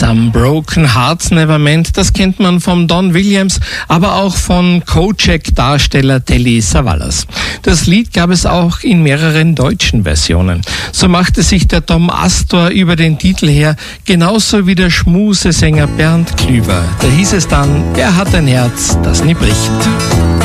Some Broken Hearts Never Mend, das kennt man vom Don Williams, aber auch von Kojak-Darsteller Telly Savalas. Das Lied gab es auch in mehreren deutschen Versionen. So machte sich der Tom Astor über den Titel her, genauso wie der Schmusesänger Bernd Klüber. Da hieß es dann, er hat ein Herz, das nie bricht.